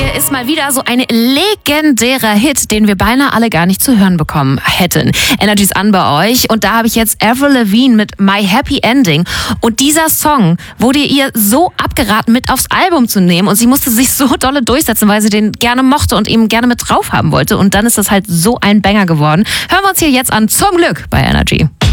hier ist mal wieder so ein legendärer Hit, den wir beinahe alle gar nicht zu hören bekommen hätten. Energy's an bei euch und da habe ich jetzt Avril Lavigne mit My Happy Ending. Und dieser Song wurde ihr so abgeraten, mit aufs Album zu nehmen und sie musste sich so dolle durchsetzen, weil sie den gerne mochte und eben gerne mit drauf haben wollte. Und dann ist das halt so ein Banger geworden. Hören wir uns hier jetzt an, zum Glück bei Energy.